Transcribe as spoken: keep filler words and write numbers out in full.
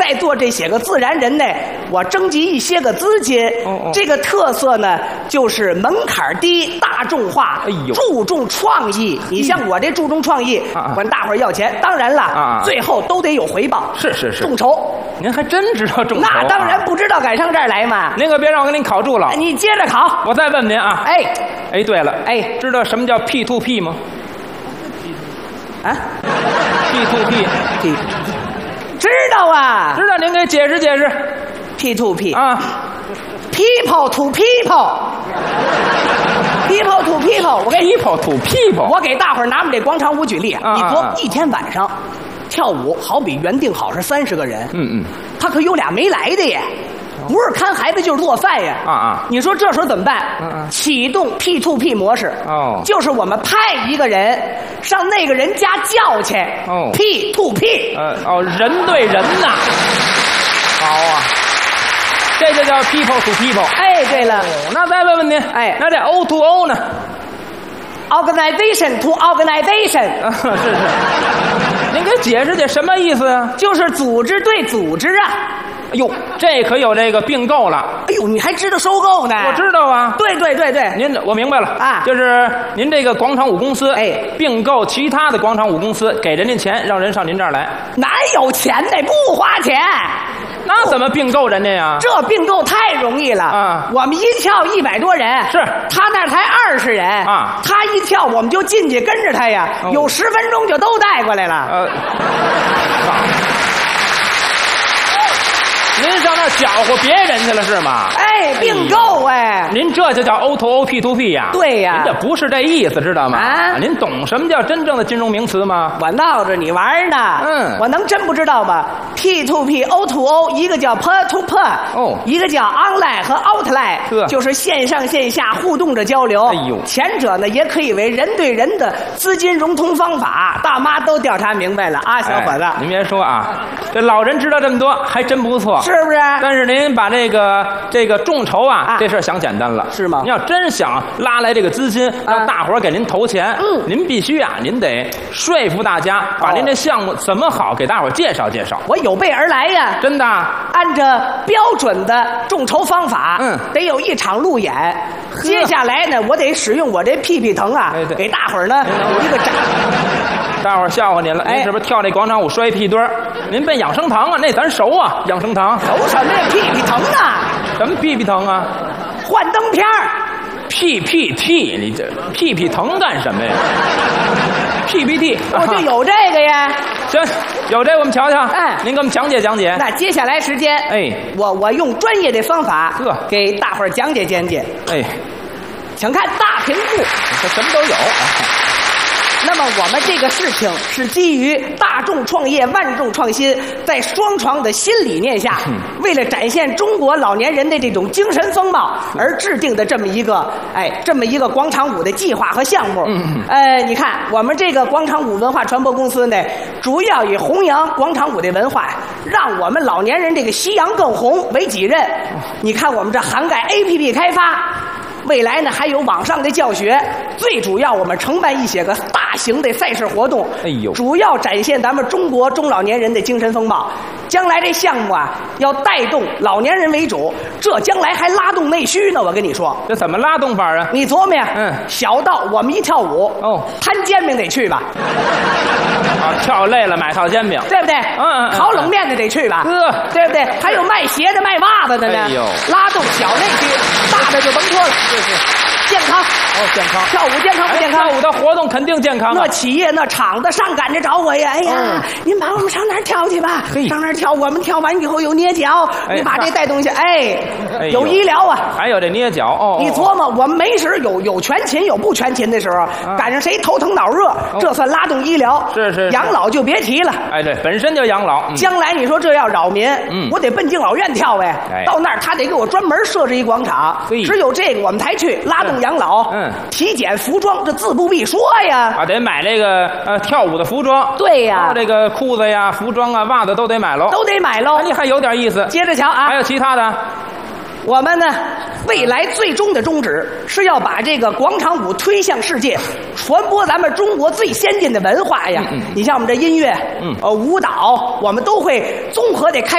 再做这些个自然人呢，我征集一些个资金。 哦哦这个特色呢，就是门槛低、大众化， 哎呦注重创意。你像我这注重创意， 啊啊管大伙儿要钱，当然了， 啊啊最后都得有回报。 是是是众筹， 您还真知道众筹？ 那当然啊不知道敢上这儿来嘛。 您可别让我给您考住了。 你接着考。 我再问您啊， 哎哎，对了， 哎知道什么叫 P to P 吗啊 ？P to P， ，P， 知道啊知道，您给解释解释 ，P to P 啊。 people to people，people to people。我给 People to people， 我给大伙儿拿我们这广场舞举例， 啊啊啊你琢磨一天晚上跳舞，好比原定好是三十个人， 嗯嗯， 他可有俩没来的耶，不是看孩子就是做饭呀。 啊啊你说这时候怎么办？ 嗯嗯启动 P to P 模式。 哦就是我们派一个人上那个人家叫去。 哦 P to P。 呃哦，人对人呐，好啊，这就叫 people to people。 哎，对了那再问问您， 哎那这 O to O 呢？ ，organization to organization， 啊，是是，您给解释解什么意思啊？ 就是组织对组织啊。 哎呦，这可有这个并购了。 哎呦，你还知道收购呢？ 我知道啊。 对对对对， 您我明白了啊就是您这个广场舞公司， 哎并购其他的广场舞公司，给人家钱，让人上您这儿来， 哪有钱呢？不花钱。 那怎么并购人家呀？ 这并购太容易了啊我们一跳一百多人， 是他那儿才二十人啊他一跳我们就进去跟着他呀， 哦有十分钟就都带过来了。 呃，您上那儿搅和别人去了是吗？ 哎，并购哎， 您这就叫 O to O P to P 呀？ 对呀您这不是这意思，知道吗？ 啊您懂什么叫真正的金融名词吗？ 我闹着你玩呢， 嗯我能真不知道吗 ？P to P、O to O， 一个叫 P to P， 哦一个叫 online 和 outline， 呵就是线上线下互动着交流。 哎呦前者呢也可以为人对人的资金融通方法，大妈都调查明白了啊，小伙子， 哎您别说啊，这老人知道这么多，还真不错。 是不是？ 但是您把这个这个众筹啊， 啊这事儿想简单了， 是吗您要真想拉来这个资金，让大伙儿给您投钱， 嗯您必须啊，您得说服大家，把您这项目怎么好给大伙儿介绍介绍。 我有备而来呀。 真的， 按照标准的众筹方法， 嗯得有一场路演。接下来呢，我得使用我这屁屁疼啊， 哎对给大伙儿呢有一个展。 大伙儿笑话您了， 哎您是不是跳这广场舞摔屁墩儿？您奔养生堂啊？那咱熟啊，养生堂。 有什么呀？屁屁疼啊， 什么屁屁疼啊幻灯片儿 ？P P T， 你这屁屁疼干什么呀？P P T， 我就有这个呀。 行，有这我们瞧瞧。 哎您给我们讲解讲解。 那接下来时间， 哎我我用专业的方法呵给大伙儿讲解讲解， 哎， 请看大屏幕。 这什么都有。 那么我们这个事情是基于大众创业、万众创新，在双创的新理念下，为了展现中国老年人的这种精神风貌而制定的这么一个，哎，这么一个广场舞的计划和项目。 嗯呃，你看我们这个广场舞文化传播公司呢，主要以弘扬广场舞的文化，让我们老年人这个夕阳更红为己任。你看我们这涵盖 A P P 开发。未来呢，还有网上的教学，最主要我们承办一些个大型的赛事活动， 哎呦主要展现咱们中国中老年人的精神风貌。将来这项目啊，要带动老年人为主，这将来还拉动内需呢。我跟你说， 这怎么拉动法啊？ 你琢磨呀， 嗯小到我们一跳舞， 哦摊煎饼得去吧， 啊，跳累了买套煎饼。 对不对？ 嗯嗯嗯烤冷面的得去吧， 呵对不对？还有卖鞋的、卖袜子的呢。 哎呦拉动小内需，大的就甭说了。 是是。 健康哦，健康。 跳舞健康不健康？ 跳舞的活动肯定健康啊那。企业那厂子上赶着找我呀！哎呀， 嗯您把我们上哪儿跳去吧？ 嘿上哪儿跳？我们跳完以后有捏脚， 哎你把这带动下。哎哎，呦有医疗啊！ 还有这捏脚哦。 你琢磨，我们没时有有全勤有不全勤的时候，赶上谁头疼脑热，这算拉动医疗。 哦是是是养老就别提了。 哎，对，本身就养老。嗯将来你说这要扰民， 嗯我得奔敬老院跳呗。 哎到那儿他得给我专门设置一广场， 嘿只有这个我们才去拉动养老。 嗯体检服装这自不必说呀。 啊，得买这个呃跳舞的服装。 对呀还有这个裤子呀、服装啊、袜子都得买喽。 都得买喽哎，。你还有点意思。 接着瞧啊还，有其他的？ 我们呢，未来最终的宗旨是要把这个广场舞推向世界，传播咱们中国最先进的文化呀。你像我们这音乐， 嗯呃，舞蹈，我们都会综合得开。